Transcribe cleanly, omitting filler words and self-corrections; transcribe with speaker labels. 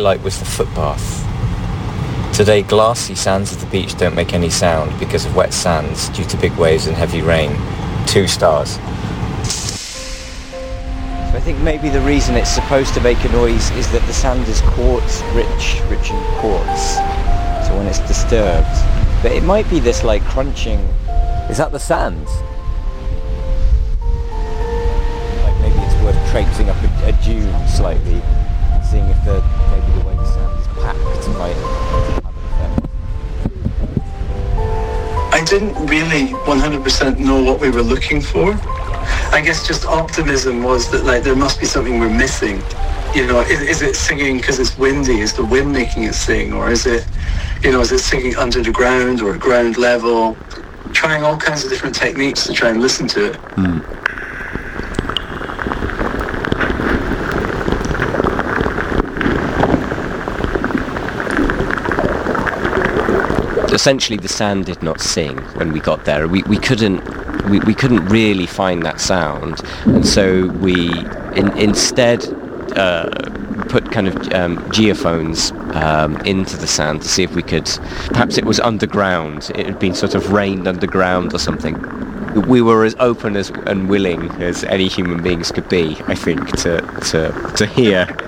Speaker 1: highlight was the footbath. Today, glassy sands of the beach don't make any sound because of wet sands due to big waves and heavy rain. 2 stars. So I think maybe the reason it's supposed to make a noise is that the sand is quartz rich in quartz. So when it's disturbed. But it might be this like crunching. Is that the sand? Like maybe it's worth traipsing up a dune slightly, seeing if maybe the way the sand is packed might have an effect.
Speaker 2: I didn't really 100% know what we were looking for. I guess just optimism was that like there must be something we're missing. You know, is it singing because it's windy? Is the wind making it sing? Or is it, is it singing under the ground or at ground level? Trying all kinds of different techniques to try and listen to it.
Speaker 3: Essentially, the sand did not sing when we got there. We couldn't really find that sound, and so we instead put kind of geophones into the sand to see if we could. Perhaps it was underground. It had been sort of rained underground or something. We were as open and willing as any human beings could be, I think, to hear